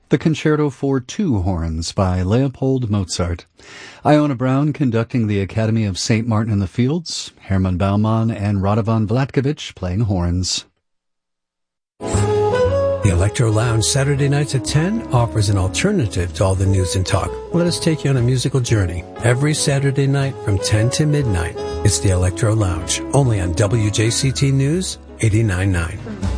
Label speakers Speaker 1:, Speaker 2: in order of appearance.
Speaker 1: The Concerto for Two Horns by Leopold Mozart. Iona Brown conducting the Academy of St. Martin in the Fields, Herman Baumann and Radovan Vlatkovich playing horns.
Speaker 2: The Electro Lounge Saturday nights at 10 offers an alternative to all the news and talk. Let us take you on a musical journey. Every Saturday night from 10 to midnight, it's the Electro Lounge, only on WJCT News 89.9.